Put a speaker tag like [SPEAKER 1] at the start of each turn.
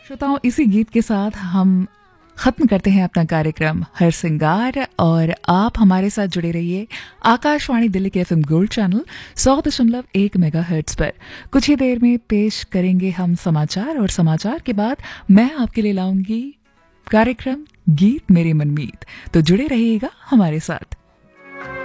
[SPEAKER 1] श्रोताओं, इसी गीत के साथ हम खत्म करते हैं अपना कार्यक्रम हर सिंगार। और आप हमारे साथ जुड़े रहिए आकाशवाणी दिल्ली के एफएम गोल्ड चैनल 100.1 मेगाहर्ट्ज पर। कुछ ही देर में पेश करेंगे हम समाचार, और समाचार के बाद मैं आपके लिए लाऊंगी कार्यक्रम गीत मेरे मनमीत। तो जुड़े रहिएगा हमारे साथ।